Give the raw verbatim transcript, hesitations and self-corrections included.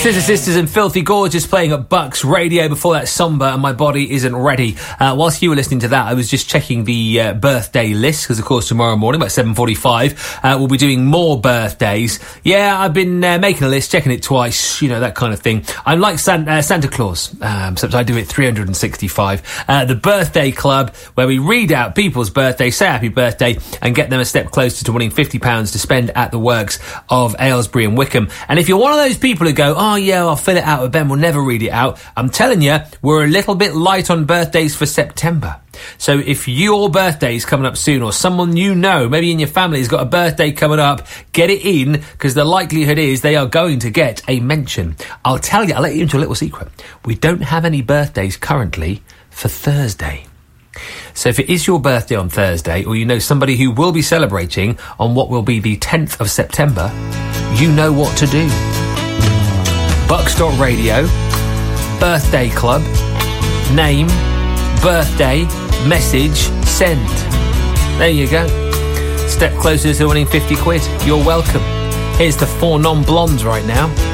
Sister Sisters and Filthy Gorgeous playing at Bucks Radio. Before that, Somber and My Body Isn't Ready. Uh, whilst you were listening to that, I was just checking the uh, birthday list, because of course tomorrow morning about seven forty-five uh, we'll be doing more birthdays. Yeah, I've been uh, making a list, checking it twice, you know, that kind of thing. I'm like San- uh, Santa Claus, um, except I do it three hundred sixty-five. Uh, the Birthday Club, where we read out people's birthdays, say happy birthday, and get them a step closer to winning fifty pounds to spend at the works of Aylesbury and Wickham. And if you're one of those people who go, oh yeah, I'll fill it out, but Ben will never read it out, I'm telling you, we're a little bit light on birthdays for September. So if your birthday's coming up soon, or someone you know, maybe in your family, has got a birthday coming up, get it in, because the likelihood is they are going to get a mention. I'll tell you, I'll let you into a little secret. We don't have any birthdays currently for Thursday. So if it is your birthday on Thursday, or you know somebody who will be celebrating on what will be the tenth of September, you know what to do. Bucks dot radio, Birthday Club, name, birthday, message, send. There you go. Step closer to winning fifty quid. You're welcome. Here's the four non-blondes right now.